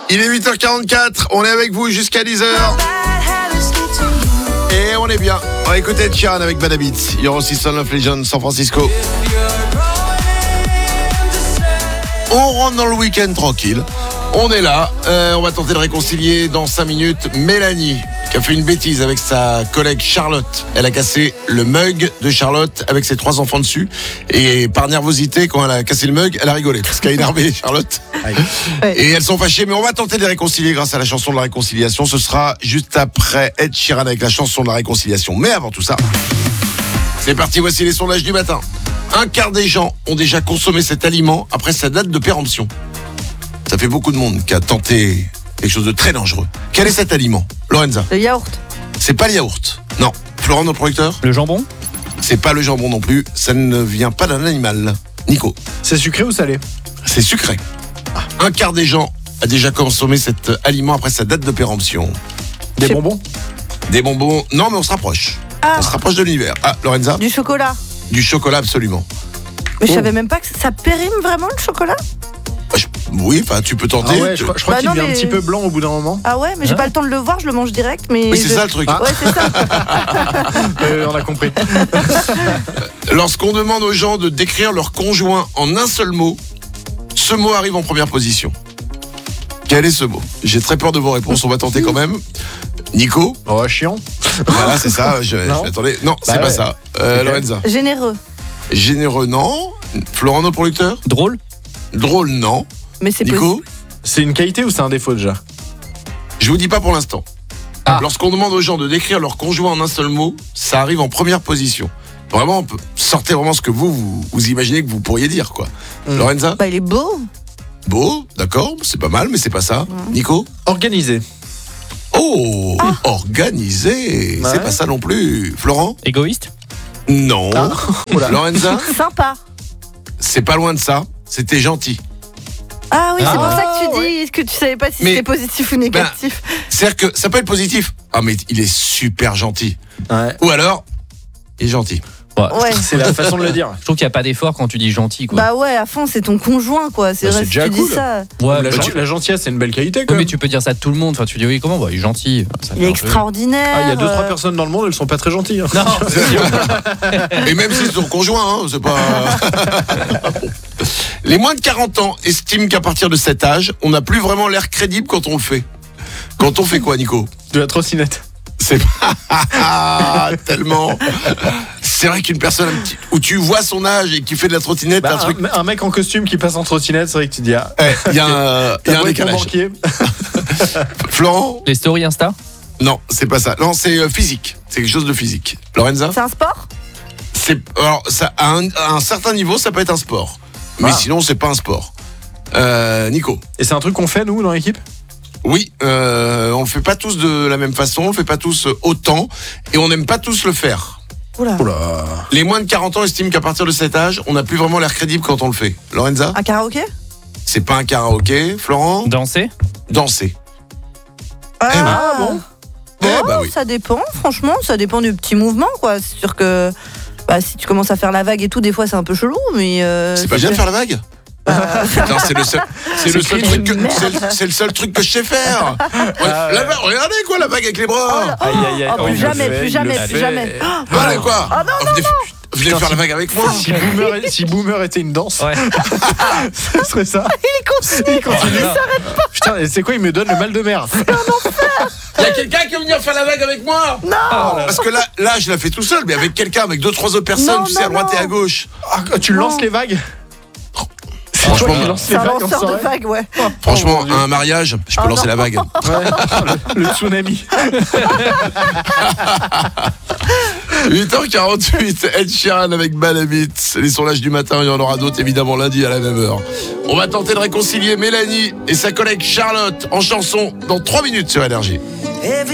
Il est 8h44, on est avec vous jusqu'à 10h. Et on est bien. On va écouter Ed Sheeran avec Bad Habits. Il y aura aussi Son of Legend, San Francisco. On rentre dans le week-end tranquille. On est là. On va tenter de réconcilier dans 5 minutes Mélanie, qui a fait une bêtise avec sa collègue Charlotte. Elle a cassé le mug de Charlotte avec ses 3 enfants dessus. Et par nervosité, quand elle a cassé le mug, elle a rigolé. Parce qu'elle a énervé Charlotte. Et elles sont fâchées. Mais on va tenter de les réconcilier grâce à la chanson de la réconciliation. Ce sera juste après Ed Sheeran avec la chanson de la réconciliation. Mais avant tout ça, c'est parti. Voici les sondages du matin. Un quart des gens ont déjà consommé cet aliment après sa date de péremption. Ça fait beaucoup de monde qui a tenté quelque chose de très dangereux. Quel est cet aliment, Lorenza? Le yaourt. C'est pas le yaourt. Non. Florent, notre producteur? Le jambon? C'est pas le jambon non plus. Ça ne vient pas d'un animal. Nico? C'est sucré ou salé? C'est sucré. Un quart des gens a déjà consommé cet aliment après sa date de péremption. Des bonbons? Des bonbons? Non, mais on se rapproche. On se rapproche de l'univers. Ah, Lorenza? Du chocolat. Du chocolat, absolument. Mais je savais même pas que ça périme vraiment le chocolat. Oui, enfin, tu peux tenter. Ah ouais, je crois qu'il devient un petit peu blanc au bout d'un moment. Ah ouais, mais j'ai pas le temps de le voir, je le mange direct. Mais Oui, c'est ça le truc. Ouais, c'est ça. On a compris. Lorsqu'on demande aux gens de décrire leur conjoint en un seul mot, ce mot arrive en première position. Quel est ce mot? J'ai très peur de vos réponses, on va tenter quand même. Nico? Oh, chiant. Voilà, c'est ça, je Non. m'attendais. Non, c'est pas ça. Lorenza? Généreux. Généreux, non. Florent, notre producteur? Drôle? Drôle, non. Mais c'est Nico? possible. C'est une qualité ou c'est un défaut déjà? Je vous dis pas pour l'instant. Ah. Lorsqu'on demande aux gens de décrire leur conjoint en un seul mot, ça arrive en première position. Vraiment, on peut sortir vraiment ce que vous imaginez que vous pourriez dire, quoi. Lorenza? Bah, il est beau. Beau, d'accord, c'est pas mal, mais c'est pas ça. Nico? Organisé. Oh, organisé. Ouais. C'est pas ça non plus. Florent? Égoïste? Non. Lorenza? Sympa. C'est pas loin de ça. C'était gentil. Ah oui, c'est pour Ah, ça que tu dis que tu savais pas si Mais- c'était positif ou négatif. C'est-à-dire que ça peut être positif. Ah, mais il est super gentil. Ouais. Ou alors, il est gentil. Ouais. C'est la façon de le dire. Je trouve qu'il n'y a pas d'effort quand tu dis gentil, quoi. Bah ouais, à fond, c'est ton conjoint, quoi. C'est Bah, vrai, c'est si déjà tu dis cool. ça. Ouais, La, bah, la gentillesse, c'est une belle qualité quand mais même. tu peux dire ça de tout le monde. Enfin, tu dis oui, comment? Bah, il est gentil. Ça Il est fait un peu- extraordinaire. Ah, il y a 2-3 personnes dans le monde, elles sont pas très gentilles. Hein. Non, c'est sûr. Et même si c'est ton conjoint, hein, c'est pas... Les moins de 40 ans estiment qu'à partir de cet âge, on n'a plus vraiment l'air crédible quand on le fait. Quand on fait quoi, Nico? De la trottinette. C'est pas tellement. C'est vrai qu'une personne où tu vois son âge et qui fait de la trottinette, Bah, un truc. un mec en costume qui passe en trottinette, c'est vrai que tu dis ah, Il y a un t'as beau être mon décalage. banquier. Florent? Les stories Insta? Non, c'est pas ça. Non, c'est physique. C'est quelque chose de physique. Lorenza? C'est un sport? Alors, ça, à un certain niveau, ça peut être un sport. Mais sinon, c'est pas un sport. Nico? Et c'est un truc qu'on fait nous dans l'équipe? Oui, on le fait pas tous de la même façon, on le fait pas tous autant, et on n'aime pas tous le faire. Oula. Oula. Les moins de 40 ans estiment qu'à partir de cet âge, on n'a plus vraiment l'air crédible quand on le fait. Lorenza? Un karaoké? C'est pas un karaoké. Florent? Danser? Danser. Ah bon. Bah oui. Ça dépend, franchement, ça dépend du petit mouvement, quoi. C'est sûr que si tu commences à faire la vague et tout, des fois c'est un peu chelou, mais. C'est pas bien de faire la vague? Non, c'est le seul truc que c'est le seul truc que je sais faire. La vague, regardez quoi, la vague avec les bras. Aïe aïe aï. Oh, plus il le jamais, fait, plus il jamais, le plus fait. jamais. Allez quoi. Venez faire la vague avec moi. Si Boomer était une danse, Ouais. ce serait ça. Il continue. Putain, et c'est quoi? Il me donne le mal de mer. Il y a quelqu'un qui veut venir faire la vague avec moi? Non. Parce que là, je la fais tout seul, mais avec quelqu'un, avec 2-3 autres personnes, Non, tu sais, à non, droite et non. à gauche. Ah, tu lances les vagues? C'est Franchement, toi qui lance C'est les un vagues en lanceur de soirée? vague, ouais. Franchement, à un mariage, je peux lancer la vague. Ouais, le tsunami. 8h48, Ed Sheeran avec Bad Habits. Les sondages du matin, il y en aura d'autres évidemment lundi à la même heure. On va tenter de réconcilier Mélanie et sa collègue Charlotte en chanson dans 3 minutes sur Énergie.